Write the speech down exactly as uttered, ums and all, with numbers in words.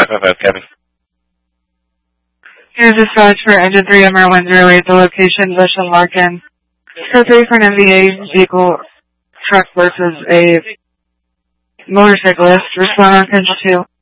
five five five, Kevin. Here's dispatch for engine three M R one zero eight, the location, Bush and Larkin. So three for an M V A vehicle truck versus a motorcyclist. Respond on Control two.